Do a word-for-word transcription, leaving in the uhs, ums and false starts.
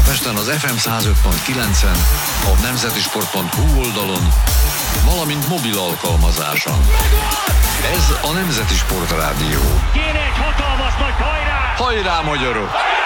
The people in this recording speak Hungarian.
Budapesten az ef em száz öt pont kilencen, a nemzetisport pont hu oldalon, valamint mobil alkalmazáson. Ez a Nemzeti Sport Rádió. Kéne egy hatalmas nagy hajrá! Hajrá, magyarok!